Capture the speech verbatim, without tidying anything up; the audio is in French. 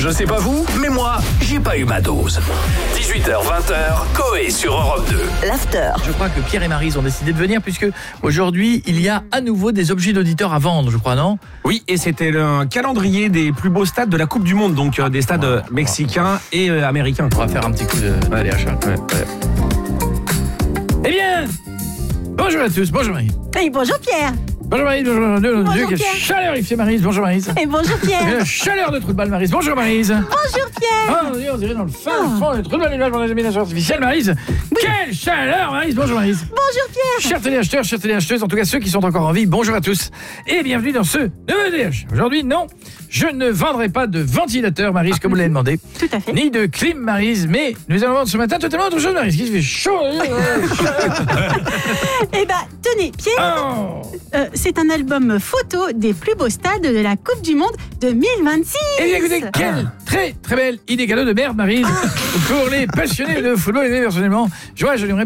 Je sais pas vous, mais moi, j'ai pas eu ma dose. dix-huit heures vingt, Coé sur Europe deux. L'after. Je crois que Pierre et Maryse ont décidé de venir puisque aujourd'hui, il y a à nouveau des objets d'auditeurs à vendre, je crois, non ? Oui, et c'était le calendrier des plus beaux stades de la Coupe du Monde, donc euh, des stades euh, mexicains et euh, américains. On va faire un petit coup de téléachat. Ouais, ouais. Eh bien, bonjour à tous, bonjour Maryse. Et bonjour Pierre. Bonjour Maryse, bonjour Dieu, Bonjour, Dieu, quelle Pierre. chaleur il fait Maryse, bonjour Maryse. Et bonjour Pierre. Quelle chaleur de trou de balle Maryse, bonjour Maryse. Bonjour Pierre. Oh, on dirait dans le fin fond, les trous de balle du village pour la gémination artificielle Maryse. Quelle chaleur Maryse, bonjour Maryse. Bonjour Pierre. Chers téléacheteurs, chers téléacheteuses, en tout cas ceux qui sont encore en vie, bonjour à tous et bienvenue dans ce nouveau téléachat. Aujourd'hui, non, je ne vendrai pas de ventilateur, Maryse, comme vous l'avez demandé. Tout à fait. Ni de clim, Maryse, mais nous allons vendre ce matin totalement autre chose, Maryse, qui se fait chaud. Eh ben, tenez, Pierre, Oh. euh, c'est un album photo des plus beaux stades de la Coupe du Monde deux mille vingt-six. Eh bien, écoutez, quelle très très belle idée cadeau de merde, Maryse, pour les passionnés de football. Et personnellement, je vois, je n'aimerais